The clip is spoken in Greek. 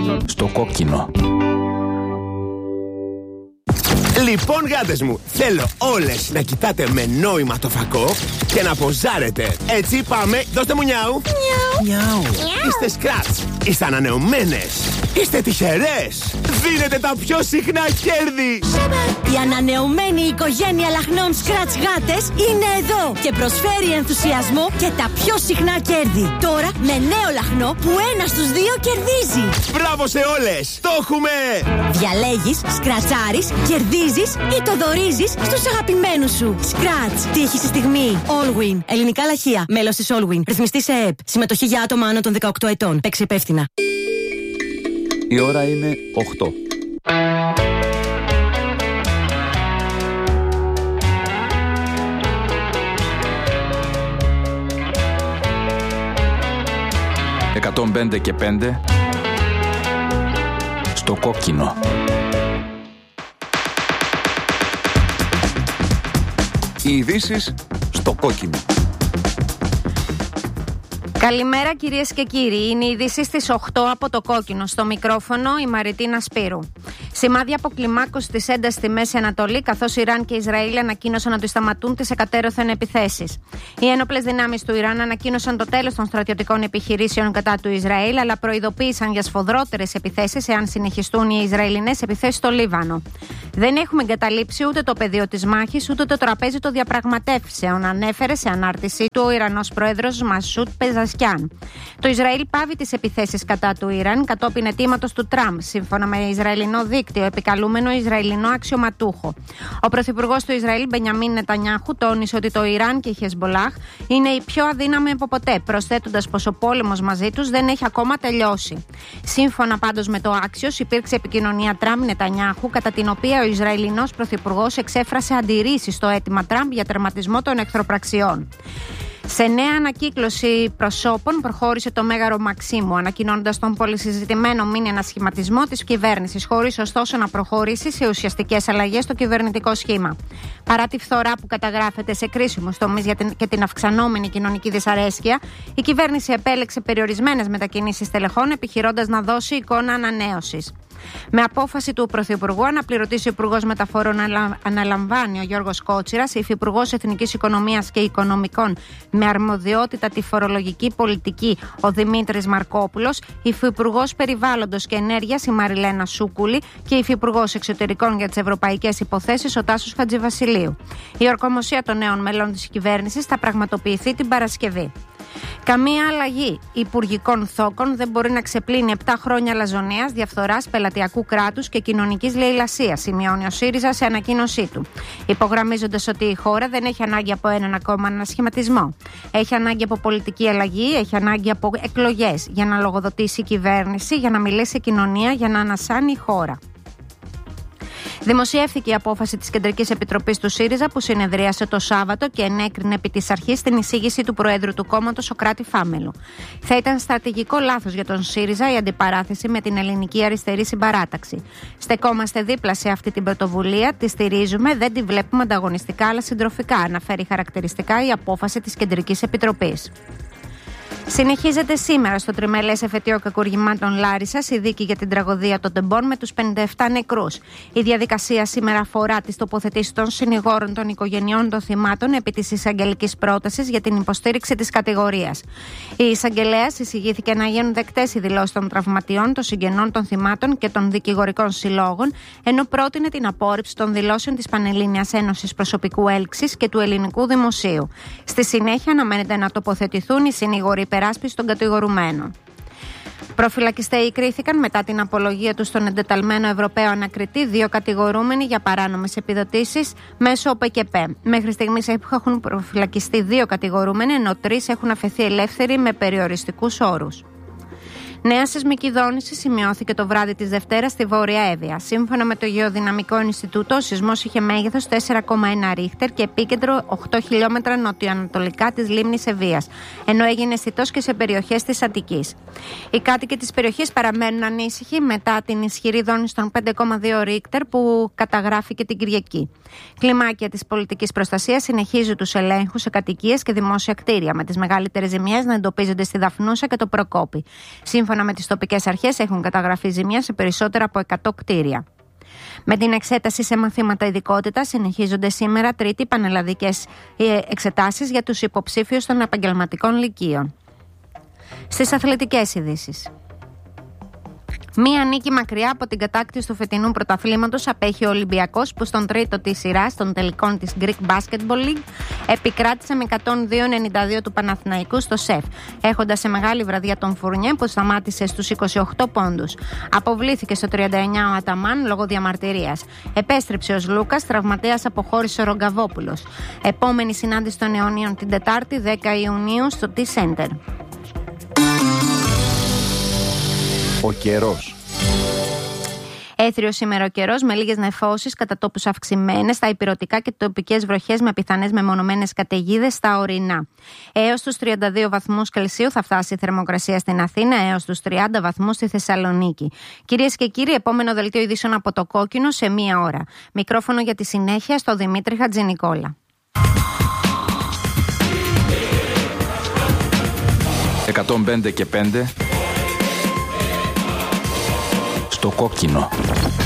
Στο κόκκινο. Λοιπόν, γάτες μου, θέλω όλες να κοιτάτε με νόημα το φακό και να ποζάρετε. Έτσι πάμε, δώστε μου νιάου. Νιάου. Είστε σκράτς, είστε ανανεωμένες, είστε τυχερές. Δίνετε τα πιο συχνά κέρδη. Η ανανεωμένη οικογένεια λαχνών σκράτς γάτες είναι εδώ και προσφέρει ενθουσιασμό και τα πιο συχνά κέρδη. Τώρα με νέο λαχνό που 1 στους 2 κερδίζει. Μπράβο σε όλες, το έχουμε. Διαλέγεις, σκρατσάρεις, κερδίζεις ή το δωρίζεις στους αγαπημένους σου. Σκράτς, τύχη στη στιγμή. Allwin, ελληνικά λαχεία. Μέλος της Allwin. Ρυθμιστή σε ΕΕΠ. Συμμετοχή για άτομα άνω των 18 ετών. Παίξε υπεύθυνα. Η ώρα είναι 8. «105 και 5» στο κόκκινο. Οι ειδήσεις στο κόκκινο. Καλημέρα κυρίες και κύριοι. Είναι η είδηση στις 8 από το κόκκινο. Στο μικρόφωνο η Μαριτίνα Σπύρου. Σημάδια αποκλιμάκωσης της έντασης στη Μέση Ανατολή, καθώς Ιράν και Ισραήλ ανακοίνωσαν ότι σταματούν τις εκατέρωθεν επιθέσεις. Οι ένοπλες δυνάμεις του Ιράν ανακοίνωσαν το τέλος των στρατιωτικών επιχειρήσεων κατά του Ισραήλ, αλλά προειδοποίησαν για σφοδρότερες επιθέσεις εάν συνεχιστούν οι Ισραηλινές επιθέσεις στο Λίβανο. Δεν έχουμε εγκαταλείψει ούτε το πεδίο της μάχης, ούτε το τραπέζι των διαπραγματεύσεων, ανέφερε σε ανάρτησή του ο Ιρανός πρόεδρος Μασούτ Πεζασκιάν. Το Ισραήλ πάβει τις επιθέσεις κατά του Ιράν κατόπιν αιτήματος του Τραμπ, σύμφωνα με Ισραηλινό δίκτυο, επικαλούμενο Ισραηλινό αξιωματούχο. Ο πρωθυπουργός του Ισραήλ, Μπενιαμίν Νετανιάχου, τόνισε ότι το Ιράν και η Χεσμπολάχ είναι οι πιο αδύναμοι από ποτέ, προσθέτοντας πως ο πόλεμος μαζί τους δεν έχει ακόμα τελειώσει. Σύμφωνα πάντως με το Άξιος, υπήρξε επικοινωνία Τραμπ-Νετανιάχου, κατά την οποία ο Ισραηλινός πρωθυπουργός εξέφρασε αντιρρήσεις στο αίτημα Τραμπ για τερματισμό των εχθροπραξιών. Σε νέα ανακύκλωση προσώπων προχώρησε το Μέγαρο Μαξίμου, ανακοινώνοντας τον πολυσυζητημένο μήνυ ανασχηματισμό της κυβέρνησης, χωρίς ωστόσο να προχωρήσει σε ουσιαστικές αλλαγές στο κυβερνητικό σχήμα. Παρά τη φθορά που καταγράφεται σε κρίσιμους τομείς και την αυξανόμενη κοινωνική δυσαρέσκεια, η κυβέρνηση επέλεξε περιορισμένες μετακινήσεις τελεχών, επιχειρώντας να δώσει εικόνα ανανέωσης. Με απόφαση του Πρωθυπουργού, αναπληρωτής Υπουργός Μεταφορών αναλαμβάνει ο Γιώργος Κότσιρας, Υφυπουργός Εθνικής Οικονομίας και Οικονομικών με αρμοδιότητα τη φορολογική πολιτική ο Δημήτρης Μαρκόπουλος, Υφυπουργός Περιβάλλοντος και Ενέργειας η Μαριλένα Σούκουλη και Υφυπουργός Εξωτερικών για τις Ευρωπαϊκές Υποθέσεις ο Τάσος Χατζηβασιλείου. Η ορκομοσία των νέων μελών της κυβέρνησης θα πραγματοποιηθεί την Παρασκευή. Καμία αλλαγή υπουργικών θόκων δεν μπορεί να ξεπλύνει 7 χρόνια λαζονίας, διαφθοράς, πελατειακού κράτους και κοινωνικής λαιλασίας, σημειώνει ο ΣΥΡΙΖΑ σε ανακοίνωσή του. Υπογραμμίζοντας ότι η χώρα δεν έχει ανάγκη από έναν ακόμα ανασχηματισμό. Έχει ανάγκη από πολιτική αλλαγή, έχει ανάγκη από εκλογές για να λογοδοτήσει η κυβέρνηση, για να μιλήσει η κοινωνία, για να ανασάνει η χώρα. Δημοσιεύθηκε η απόφαση της Κεντρικής Επιτροπής του ΣΥΡΙΖΑ που συνεδρίασε το Σάββατο και ενέκρινε επί της αρχής την εισήγηση του Προέδρου του κόμματος Σωκράτη Φάμελου. Θα ήταν στρατηγικό λάθος για τον ΣΥΡΙΖΑ η αντιπαράθεση με την Ελληνική Αριστερή Συμπαράταξη. Στεκόμαστε δίπλα σε αυτή την πρωτοβουλία, τη στηρίζουμε, δεν τη βλέπουμε ανταγωνιστικά αλλά συντροφικά, αναφέρει χαρακτηριστικά η απόφαση της Κεντρικής Επιτροπής. Συνεχίζεται σήμερα στο τριμελές εφετείο κακουργημάτων Λάρισσας η δίκη για την τραγωδία των Τεμπών με τους 57 νεκρούς. Η διαδικασία σήμερα αφορά τις τοποθετήσεις των συνηγόρων των οικογενειών των θυμάτων επί της εισαγγελικής πρότασης για την υποστήριξη της κατηγορίας. Η εισαγγελέας εισηγήθηκε να γίνουν δεκτές οι δηλώσεις των τραυματιών, των συγγενών των θυμάτων και των δικηγορικών συλλόγων, ενώ πρότεινε την απόρριψη των δηλώσεων της Πανελλήνιας Ένωσης Προσωπικού Έλξης και του Ελληνικού Δημοσίου. Στη συνέχεια αναμένεται να τοποθετηθούν οι συνήγοροι υπεράσπιση των κατηγορουμένων. Προφυλακιστέοι κρίθηκαν μετά την απολογία του στον εντεταλμένο Ευρωπαίο ανακριτή 2 κατηγορούμενοι για παράνομες επιδοτήσεις μέσω ΟΠΕΚΕΠΕ. Μέχρι στιγμής έχουν προφυλακιστεί 2 κατηγορούμενοι, ενώ 3 έχουν αφαιθεί ελεύθεροι με περιοριστικούς όρους. Νέα σεισμική δόνηση σημειώθηκε το βράδυ της Δευτέρας στη Βόρεια Εύβοια. Σύμφωνα με το Γεωδυναμικό Ινστιτούτο, ο σεισμός είχε μέγεθος 4,1 ρίχτερ και επίκεντρο 8 χιλιόμετρα νοτιοανατολικά της λίμνης Ευβοίας, ενώ έγινε αισθητός και σε περιοχές της Αττικής. Οι κάτοικοι της περιοχής παραμένουν ανήσυχοι μετά την ισχυρή δόνηση των 5,2 ρίχτερ που καταγράφηκε την Κυριακή. Κλιμάκια της πολιτικής προστασίας συνεχίζει τους ελέγχους σε κατοικίες και δημόσια κτίρια, με τις μεγαλύτερες ζημιές να εντοπίζονται στη Δαφνούσα και το Προκόπη. Σύμφωνα Σύμφωνα με τις τοπικές αρχές, έχουν καταγραφεί ζημιά σε περισσότερα από 100 κτίρια. Με την εξέταση σε μαθήματα ειδικότητας συνεχίζονται σήμερα τρίτη πανελλαδικές εξετάσεις για τους υποψήφιους των επαγγελματικών λυκείων. Στις αθλητικές ειδήσεις. Μία νίκη μακριά από την κατάκτηση του φετινού πρωταθλήματος απέχει ο Ολυμπιακός, που στον τρίτο της σειράς των τελικών της Greek Basketball League επικράτησε με 102-92 του Παναθηναϊκού στο ΣΕΦ, έχοντας σε μεγάλη βραδιά τον Φουρνιέ που σταμάτησε στους 28 πόντους. Αποβλήθηκε στο 39 ο Αταμάν λόγω διαμαρτυρίας. Επέστρεψε ο Λούκας, τραυματίας αποχώρησε ο Ρογκαβόπουλος. Επόμενη συνάντηση των Αιωνίων την Τετάρτη 10 Ιουνίου στο T-Center. Ο καιρός. Έθριος σήμερα ο καιρός με λίγες νεφώσεις κατά τόπους αυξημένες στα ηπειρωτικά και τοπικές βροχές με πιθανές μεμονωμένες καταιγίδες στα ορεινά. Έως τους 32 βαθμούς Κελσίου θα φτάσει η θερμοκρασία στην Αθήνα, έως τους 30 βαθμούς στη Θεσσαλονίκη. Κυρίες και κύριοι, επόμενο δελτίο ειδήσεων από το Κόκκινο σε 1 ώρα. Μικρόφωνο για τη συνέχεια στο Δημήτρη Χατζηνικόλα. 105 και 5 στο Κόκκινο.